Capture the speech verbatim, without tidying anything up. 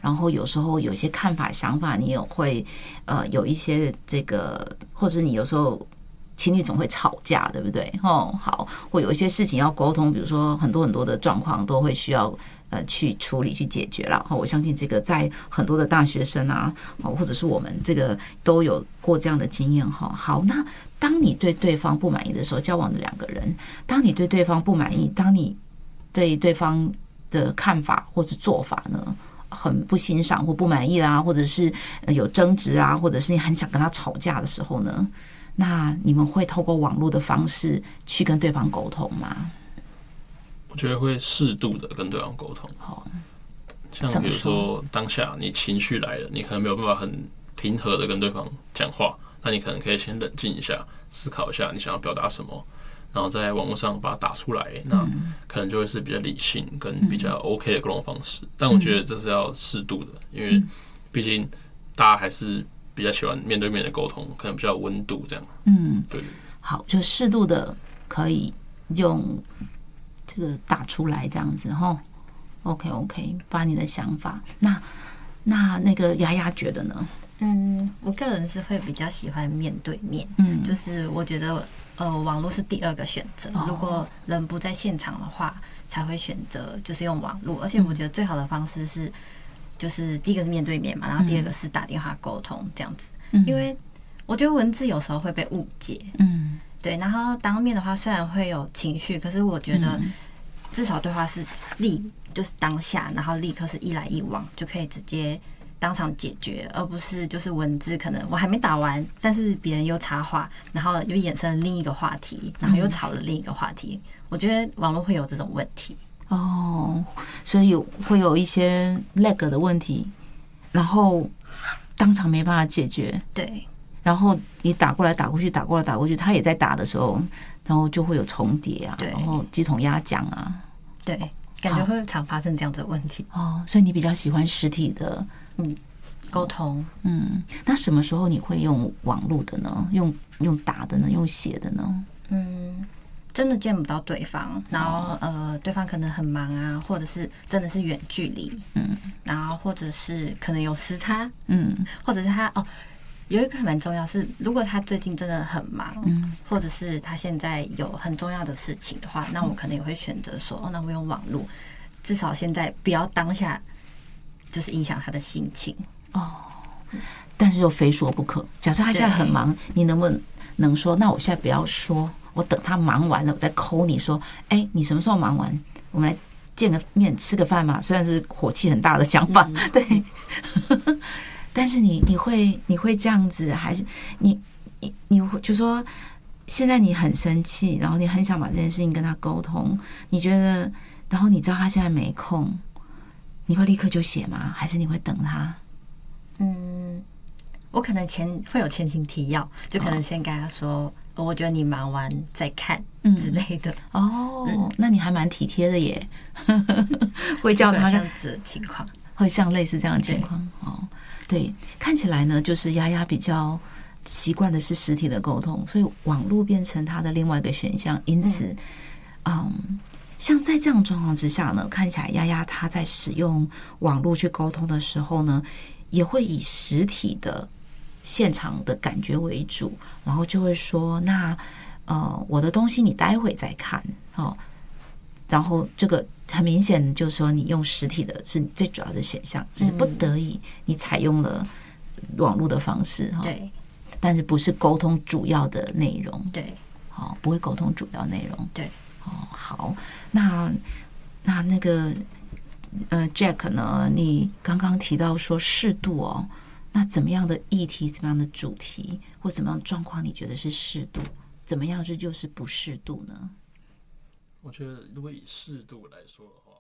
然后有时候有些看法想法你也会呃有一些这个，或者你有时候情侣总会吵架，对不对？哦，好，或有一些事情要沟通，比如说很多很多的状况都会需要呃去处理去解决了。我相信这个在很多的大学生啊，或者是我们这个都有过这样的经验哈。好，那当你对对方不满意的时候，交往的两个人，当你对对方不满意，当你对对方的看法或是做法呢很不欣赏或不满意啦，或者是有争执啊，或者是你很想跟他吵架的时候呢，那你们会透过网络的方式去跟对方沟通吗？ 我觉得会适度的跟对方沟通。好，像比如说当下你情绪来了，你可能没有办法很平和的跟对方讲话，那你可能可以先冷静一下，思考一下你想要表达什么，然后在网络上把它打出来，那可能就会是比较理性跟比较 OK 的沟通方式。但我觉得这是要适度的，因为毕竟大家还是比较喜欢面对面的沟通，可能比较有温度这样。嗯，对。 好，就适度的可以用这个打出来这样子哈。OK OK， 把你的想法。那那那个丫丫觉得呢？ 嗯，我个人是会比较喜欢面对面。嗯，就是我觉得呃，网络是第二个选择。如果人不在现场的话，才会选择就是用网络。而且我觉得最好的方式是，就是第一个是面对面嘛，然后第二个是打电话沟通这样子。因为我觉得文字有时候会被误解。嗯，对。然后当面的话，虽然会有情绪，可是我觉得至少对话是立，就是当下，然后立刻是一来一往就可以直接当场解决，而不是就是文字可能我还没打完，但是别人又插话，然后又衍生了另一个话题，然后又吵了另一个话题。我觉得网络会有这种问题哦，所以会有一些 lag 的问题，然后当场没办法解决。 对， 然后你打过来打过去，打过来打过去，他也在打的时候，然后就会有重叠啊，然后鸡同鸭讲啊， 对，感觉会常发生这样子的问题。 哦，所以你比较喜欢实体的。 嗯，沟通。 嗯，那什么时候你会用网络的呢？用用打的呢？用写的呢？ 嗯，真的见不到对方，然后呃，对方可能很忙啊，或者是真的是远距离，嗯，然后或者是可能有时差，嗯，或者是他哦，有一个蛮重要是，如果他最近真的很忙，嗯，或者是他现在有很重要的事情的话，那我可能也会选择说，哦，那我用网络，至少现在不要当下。就是影响他的心情哦，但是又非说不可。假设他现在很忙，你能不能说？那我现在不要说，我等他忙完了，我再 call 你说，哎、欸，你什么时候忙完？我们来见个面，吃个饭嘛。虽然是火气很大的讲法，嗯、对，但是你你会你会这样子，还是你你你会就说，现在你很生气，然后你很想把这件事情跟他沟通，你觉得，然后你知道他现在没空。你会立刻就写吗？还是你会等他？ 嗯，我可能前会有前情提要，就可能先跟他说，哦、我觉得你忙完再看之类的。 嗯、哦、嗯，那你还蛮体贴的耶，会叫他这样子的情况， 会像类似这样的情况哦。对，看起来呢，就是丫丫比较习惯的是实体的沟通，所以网络变成他的另外一个选项。因此，嗯。嗯像在这样的状况之下呢，看起来丫丫她在使用网络去沟通的时候呢，也会以实体的现场的感觉为主，然后就会说，那呃我的东西你待会再看哦。然后这个很明显就是说，你用实体的是最主要的选项，只是不得已你采用了网络的方式哈。 对， 但是不是沟通主要的内容。 对， 好，不会沟通主要内容。 对。 哦，好，那那那个呃，Jack 呢？你刚刚提到说适度哦，那怎么样的议题、怎么样的主题或怎么样的状况，你觉得是适度？怎么样这就是不适度呢？ 我觉得，如果以适度来说的话。